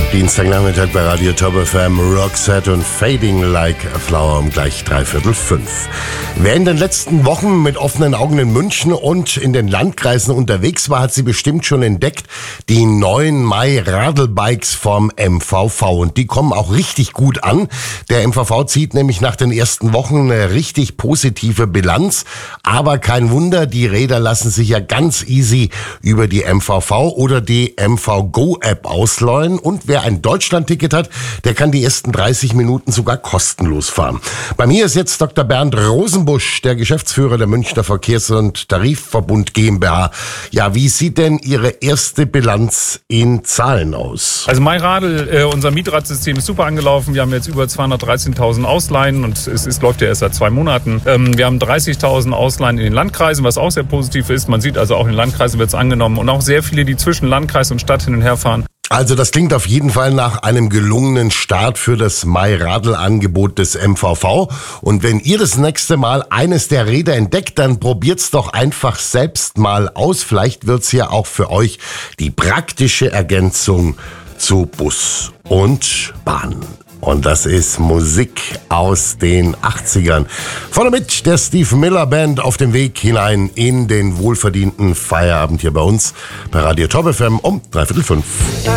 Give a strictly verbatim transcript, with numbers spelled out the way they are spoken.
Dienstagnachmittag bei Radio Top F M, Roxette und Fading Like a Flower um gleich dreiviertel fünf. Wer in den letzten Wochen mit offenen Augen in München und in den Landkreisen unterwegs war, hat sie bestimmt schon entdeckt, die neuen Mai-Radl-Bikes vom M V V. Und die kommen auch richtig gut an. Der M V V zieht nämlich nach den ersten Wochen eine richtig positive Bilanz. Aber kein Wunder, die Räder lassen sich ja ganz easy über die M V V oder die M V Go-App ausleihen. Und wer ein Deutschland-Ticket hat, der kann die ersten dreißig Minuten sogar kostenlos fahren. Bei mir ist jetzt Doktor Bernd Rosenbusch, der Geschäftsführer der Münchner Verkehrs- und Tarifverbund GmbH. Ja, wie sieht denn Ihre erste Bilanz in Zahlen aus? Also MyRadl, äh, unser Mietradsystem ist super angelaufen. Wir haben jetzt über zweihundertdreizehntausend Ausleihen und es, es läuft ja erst seit zwei Monaten. Ähm, wir haben dreißigtausend Ausleihen in den Landkreisen, was auch sehr positiv ist. Man sieht also auch in den Landkreisen wird es angenommen und auch sehr viele, die zwischen Landkreis und Stadt hin und her fahren. Also das klingt auf jeden Fall nach einem gelungenen Start für das MyRadl-Angebot des M V V. Und wenn ihr das nächste Mal eines der Räder entdeckt, dann probiert's doch einfach selbst mal aus. Vielleicht wird's ja auch für euch die praktische Ergänzung zu Bus und Bahn. Und das ist Musik aus den achtzigern. Vorne mit der Steve Miller Band auf dem Weg hinein in den wohlverdienten Feierabend hier bei uns bei Radio Top F M um dreiviertel fünf.